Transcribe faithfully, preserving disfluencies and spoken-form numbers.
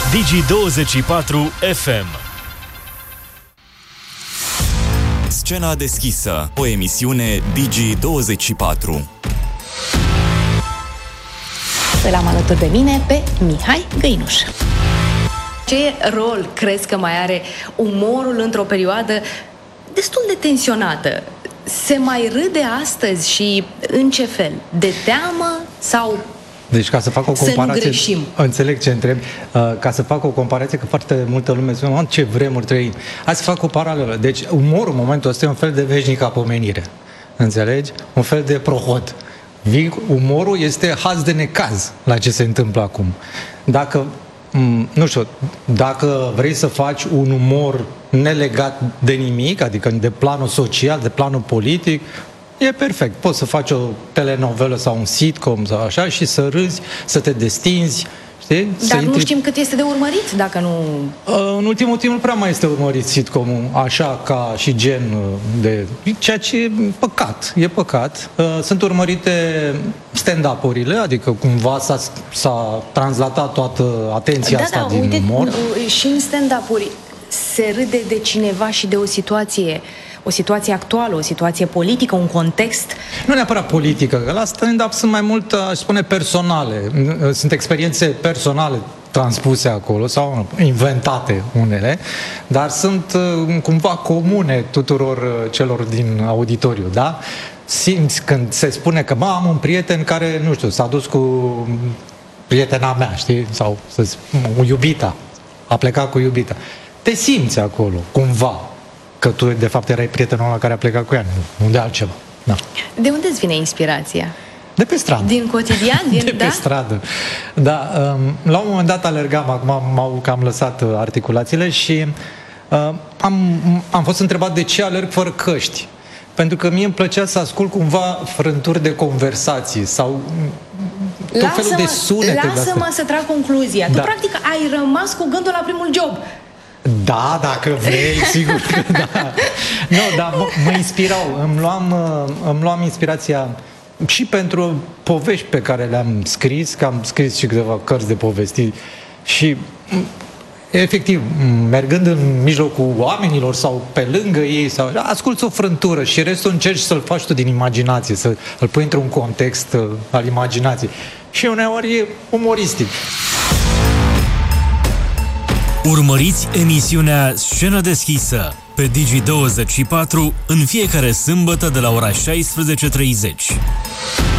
Digi douăzeci și patru F M. Scena deschisă, o emisiune Digi douăzeci și patru. Îl am alături de mine pe Mihai Găinuș. Ce rol crezi că mai are umorul într-o perioadă destul de tensionată? Se mai râde astăzi și în ce fel? De teamă sau... Deci ca să fac o comparație, să nu înțeleg ce întreb, uh, ca să fac o comparație, că foarte multă lume spune, ce vremuri trăim. Hai să fac o paralelă. Deci umorul în momentul ăsta e un fel de veșnică apomenire. Înțelegi? Un fel de prohod. Umorul este haz de necaz la ce se întâmplă acum. Dacă, nu știu, dacă vrei să faci un umor nelegat de nimic, adică de planul social, de planul politic, e perfect. Poți să faci o telenovelă sau un sitcom sau așa și să râzi, să te destinzi, știi? Dar să nu intri... știm cât este de urmărit dacă nu... În ultimul timp nu prea mai este urmărit sitcomul așa ca și gen de... Ceea ce e păcat, e păcat. Sunt urmărite stand-up-urile, adică cumva s-a, s-a translatat toată atenția da, asta da, din uite, umor. Și în stand-up-uri se râde de cineva și de o situație... o situație actuală, o situație politică, un context? Nu neapărat politică, că la stand-up sunt mai mult, aș spune, personale. Sunt experiențe personale transpuse acolo sau inventate unele, dar sunt cumva comune tuturor celor din auditoriu, da? Simți când se spune că, mă, am un prieten care, nu știu, s-a dus cu prietena mea, știi? Sau să zic, iubita. A plecat cu iubita. Te simți acolo, cumva. Că tu, de fapt, erai prietenul ăla care a plecat cu ea, nu de altceva. Da. De unde îți vine inspirația? De pe stradă. Din cotidian? Din, de da? pe stradă. Da, um, la un moment dat alergam, acum m-au cam lăsat articulațiile și uh, am, am fost întrebat de ce alerg fără căști. Pentru că mie îmi plăcea să ascult cumva frânturi de conversații sau tot lasă-mă, felul de sunete. Lasă-mă să trag concluzia. Da. Tu, practic, ai rămas cu gândul la primul job. Da, dacă vrei, sigur că da. Nu, dar mă, mă inspirau, îmi luam, îmi luam inspirația și pentru povești pe care le-am scris, că am scris și câteva cărți de povesti și efectiv, mergând în mijlocul oamenilor sau pe lângă ei, sau asculți o frântură și restul încerci să-l faci tu din imaginație, să îl pui într-un context al imaginației. Și uneori e umoristic. Urmăriți emisiunea Scenă deschisă pe Digi douăzeci și patru în fiecare sâmbătă de la ora șaisprezece și treizeci.